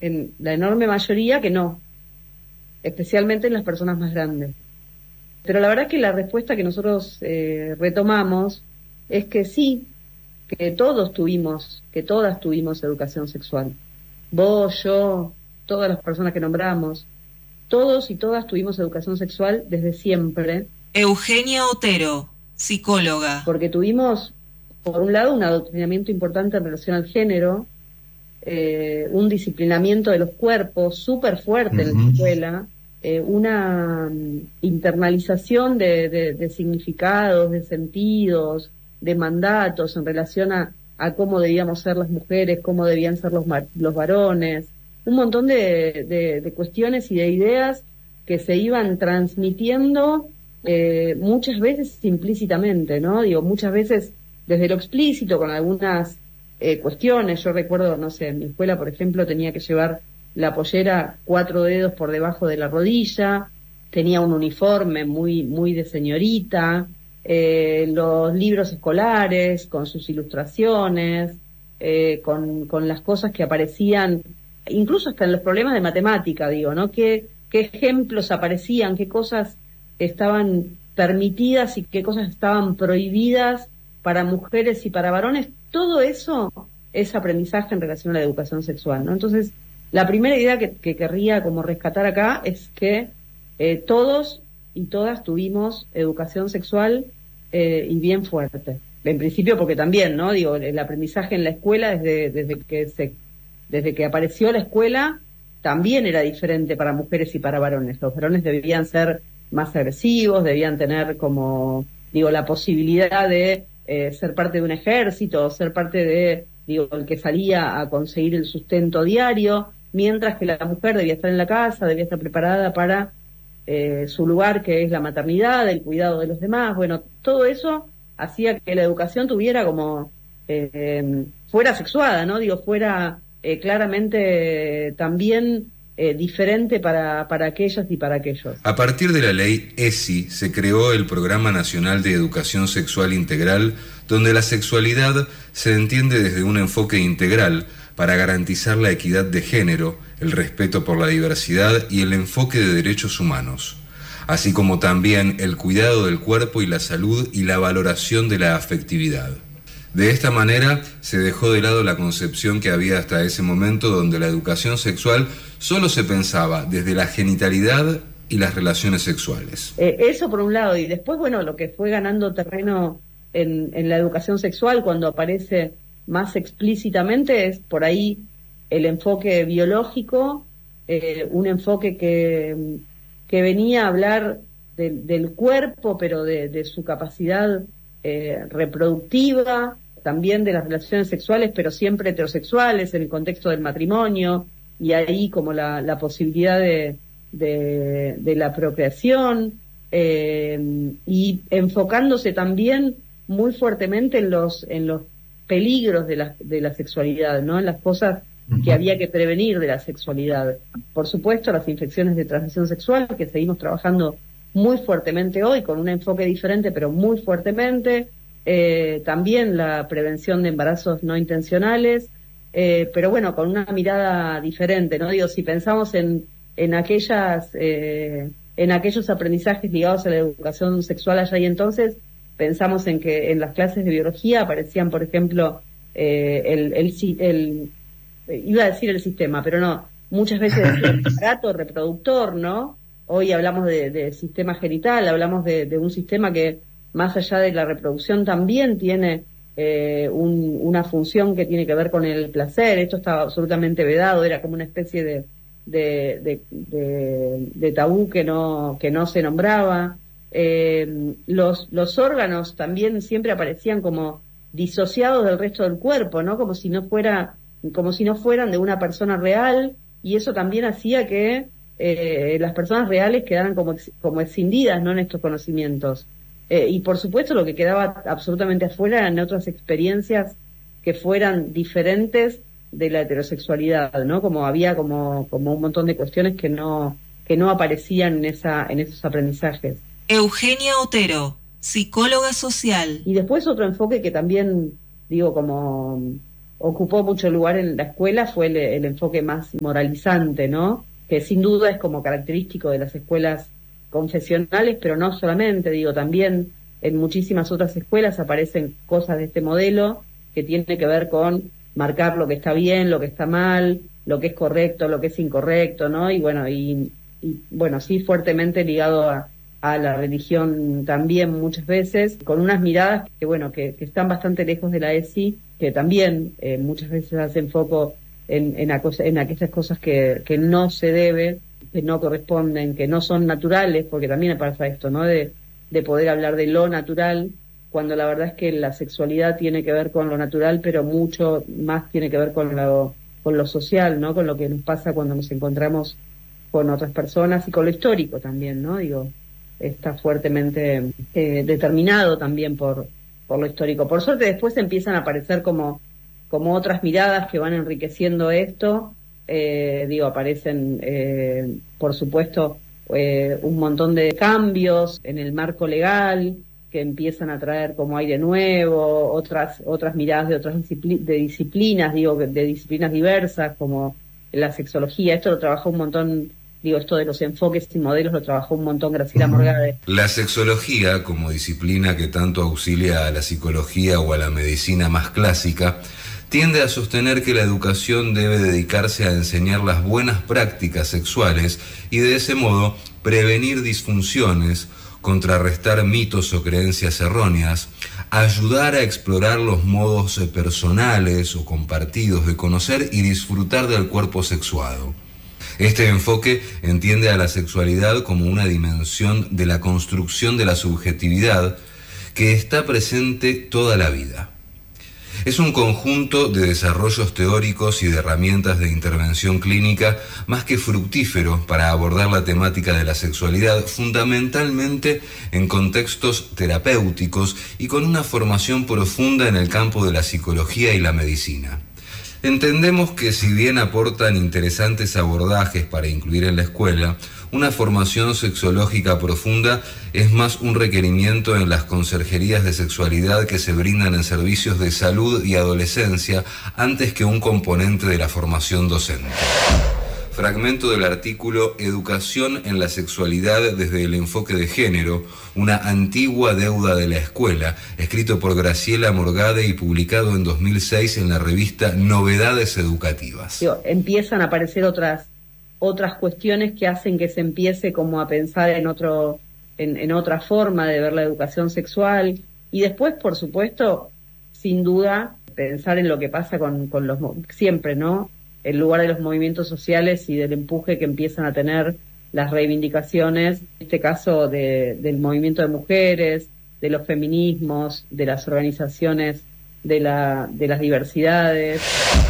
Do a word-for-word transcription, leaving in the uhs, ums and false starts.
en la enorme mayoría que no, especialmente en las personas más grandes. Pero la verdad es que la respuesta que nosotros eh, retomamos es que sí, que todos tuvimos, que todas tuvimos educación sexual. Vos, yo, todas las personas que nombramos, todos y todas tuvimos educación sexual desde siempre. Eugenia Otero, psicóloga. Porque tuvimos, por un lado, un adoctrinamiento importante en relación al género, eh, un disciplinamiento de los cuerpos súper fuerte uh-huh. en la escuela, eh, una um, internalización de, de, de significados, de sentidos, de mandatos en relación a, a cómo debíamos ser las mujeres, cómo debían ser los, los varones, un montón de, de, de cuestiones y de ideas que se iban transmitiendo eh, muchas veces implícitamente, ¿no? Digo, muchas veces desde lo explícito, con algunas eh, cuestiones. Yo recuerdo, no sé, en mi escuela, por ejemplo, tenía que llevar la pollera cuatro dedos por debajo de la rodilla, tenía un uniforme muy, muy de señorita, eh, los libros escolares con sus ilustraciones, eh, con, con las cosas que aparecían, incluso hasta en los problemas de matemática, digo, ¿no? ¿Qué, qué ejemplos aparecían, qué cosas estaban permitidas y qué cosas estaban prohibidas para mujeres y para varones? Todo eso es aprendizaje en relación a la educación sexual, ¿no? Entonces, la primera idea que, que querría como rescatar acá es que eh, todos y todas tuvimos educación sexual eh, y bien fuerte. En principio porque también, ¿no? Digo, el aprendizaje en la escuela desde, desde que se, desde que apareció la escuela también era diferente para mujeres y para varones. Los varones debían ser más agresivos, debían tener como, digo, la posibilidad de eh, ser parte de un ejército, ser parte de, digo, el que salía a conseguir el sustento diario, mientras que la mujer debía estar en la casa, debía estar preparada para eh, su lugar, que es la maternidad, el cuidado de los demás. Bueno, todo eso hacía que la educación tuviera como, eh, fuera sexuada, ¿no? Digo, fuera eh, claramente eh, también eh, diferente para, para aquellas y para aquellos. A partir de la ley E S I se creó el Programa Nacional de Educación Sexual Integral, donde la sexualidad se entiende desde un enfoque integral para garantizar la equidad de género, el respeto por la diversidad y el enfoque de derechos humanos, así como también el cuidado del cuerpo y la salud y la valoración de la afectividad. De esta manera se dejó de lado la concepción que había hasta ese momento, donde la educación sexual solo se pensaba desde la genitalidad y las relaciones sexuales. Eh, eso por un lado, y después, bueno, lo que fue ganando terreno en, en la educación sexual cuando aparece más explícitamente es por ahí el enfoque biológico, eh, un enfoque que, que venía a hablar de, del cuerpo, pero de, de su capacidad eh, reproductiva, también de las relaciones sexuales, pero siempre heterosexuales, en el contexto del matrimonio, y ahí como la, la posibilidad de, de, de la procreación, eh, y enfocándose también muy fuertemente en los, en los peligros de la, de la sexualidad, ¿no? En las cosas que había que prevenir de la sexualidad. Por supuesto, las infecciones de transmisión sexual, que seguimos trabajando muy fuertemente hoy, con un enfoque diferente, pero muy fuertemente. Eh, también la prevención de embarazos no intencionales, eh, pero bueno, con una mirada diferente, ¿no? Digo, si pensamos en, en aquellas, eh, en aquellos aprendizajes ligados a la educación sexual allá y entonces, pensamos en que en las clases de biología aparecían, por ejemplo, eh, el, el, el, el, iba a decir el sistema, pero no, muchas veces el aparato reproductor, ¿no? Hoy hablamos de, de sistema genital, hablamos de, de un sistema que, más allá de la reproducción, también tiene eh, un, una función que tiene que ver con el placer. Esto estaba absolutamente vedado, era como una especie de, de, de, de, de tabú que no, que no se nombraba. Eh, los, los órganos también siempre aparecían como disociados del resto del cuerpo, ¿no? Como si no fuera, como si no fueran de una persona real, y eso también hacía que eh, las personas reales quedaran como, como escindidas, ¿no? En estos conocimientos. Eh, y por supuesto lo que quedaba absolutamente afuera eran otras experiencias que fueran diferentes de la heterosexualidad, ¿no? Como había como, como un montón de cuestiones que no, que no aparecían en esa, en esos aprendizajes. Eugenia Otero, psicóloga social. Y después otro enfoque que también, digo, como ocupó mucho lugar en la escuela fue el, el enfoque más moralizante, ¿no? Que sin duda es como característico de las escuelas confesionales, pero no solamente, digo, también en muchísimas otras escuelas aparecen cosas de este modelo que tiene que ver con marcar lo que está bien, lo que está mal, lo que es correcto, lo que es incorrecto, ¿no? Y bueno, y, y bueno, sí fuertemente ligado a, a la religión también muchas veces, con unas miradas que bueno, que, que están bastante lejos de la E S I, que también eh, muchas veces hacen foco en, en, acosa, en aquellas cosas que, que no se debe, que no corresponden, que no son naturales, porque también me pasa esto, ¿no? De, de poder hablar de lo natural, cuando la verdad es que la sexualidad tiene que ver con lo natural, pero mucho más tiene que ver con lo, con lo social, ¿no? Con lo que nos pasa cuando nos encontramos con otras personas y con lo histórico también, ¿no? Digo, está fuertemente eh, determinado también por, por lo histórico. Por suerte después empiezan a aparecer como, como otras miradas que van enriqueciendo esto, eh, digo, aparecen, eh, por supuesto, eh, un montón de cambios en el marco legal, que empiezan a traer como aire nuevo, otras otras miradas de otras discipli de disciplinas, digo, de disciplinas diversas, como la sexología. Esto lo trabajó un montón, digo, esto de los enfoques y modelos lo trabajó un montón Graciela Morgade. La sexología, como disciplina que tanto auxilia a la psicología o a la medicina más clásica, tiende a sostener que la educación debe dedicarse a enseñar las buenas prácticas sexuales y de ese modo prevenir disfunciones, contrarrestar mitos o creencias erróneas, ayudar a explorar los modos personales o compartidos de conocer y disfrutar del cuerpo sexuado. Este enfoque entiende a la sexualidad como una dimensión de la construcción de la subjetividad que está presente toda la vida. Es un conjunto de desarrollos teóricos y de herramientas de intervención clínica más que fructífero para abordar la temática de la sexualidad, fundamentalmente en contextos terapéuticos y con una formación profunda en el campo de la psicología y la medicina. Entendemos que si bien aportan interesantes abordajes para incluir en la escuela, una formación sexológica profunda es más un requerimiento en las conserjerías de sexualidad que se brindan en servicios de salud y adolescencia antes que un componente de la formación docente. Fragmento del artículo Educación en la sexualidad desde el enfoque de género, una antigua deuda de la escuela, escrito por Graciela Morgade y publicado en dos mil seis en la revista Novedades Educativas. Digo, empiezan a aparecer otras otras cuestiones que hacen que se empiece como a pensar en otro en, en otra forma de ver la educación sexual, y después, por supuesto, sin duda, pensar en lo que pasa con, con los siempre, ¿no? El lugar de los movimientos sociales y del empuje que empiezan a tener las reivindicaciones, en este caso de, del movimiento de mujeres, de los feminismos, de las organizaciones de la de las diversidades.